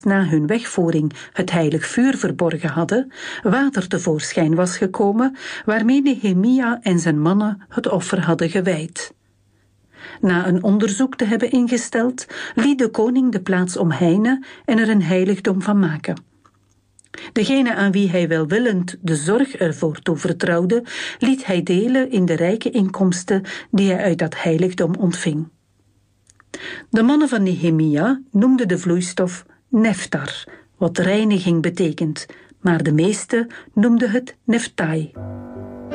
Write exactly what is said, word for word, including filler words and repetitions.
na hun wegvoering het heilig vuur verborgen hadden, water tevoorschijn was gekomen, waarmee Nehemia en zijn mannen het offer hadden gewijd. Na een onderzoek te hebben ingesteld, liet de koning de plaats omheinen en er een heiligdom van maken. Degene aan wie hij welwillend de zorg ervoor toevertrouwde, liet hij delen in de rijke inkomsten die hij uit dat heiligdom ontving. De mannen van Nehemia noemden de vloeistof neftar, wat reiniging betekent, maar de meesten noemden het neftai.